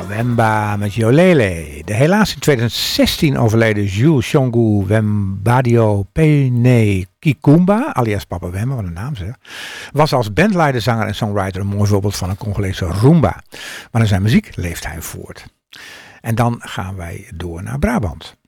Wemba met Yolele. De helaas in 2016 overleden Jules Shongu Wembadio Pene Kikumba, alias Papa Wemba, wat een naam zeg, was als bandleider, zanger en songwriter een mooi voorbeeld van een Congolese rumba. Maar in zijn muziek leeft hij voort. En dan gaan wij door naar Brabant.